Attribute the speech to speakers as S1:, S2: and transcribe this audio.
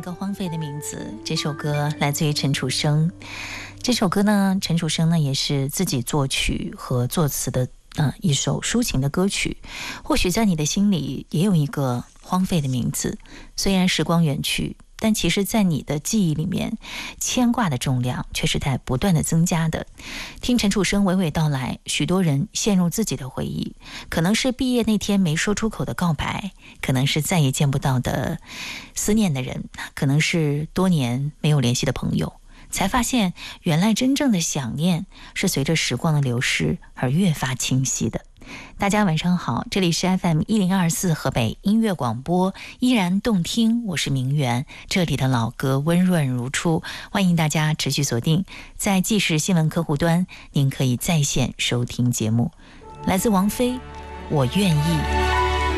S1: 个荒废的名字。这首歌来自于陈楚生。这首歌呢，陈楚生呢也是自己作曲和作词的一首抒情的歌曲。或许在你的心里也有一个荒废的名字，虽然时光远去，但其实在你的记忆里面，牵挂的重量却是在不断的增加的。听陈楚生娓娓道来，许多人陷入自己的回忆，可能是毕业那天没说出口的告白，可能是再也见不到的思念的人，可能是多年没有联系的朋友，才发现原来真正的想念是随着时光的流失而越发清晰的。大家晚上好，这里是 FM1024 河北音乐广播，依然动听，我是明媛，这里的老歌温润如初，欢迎大家持续锁定在纪实新闻客户端，您可以在线收听节目。来自王菲，我愿意。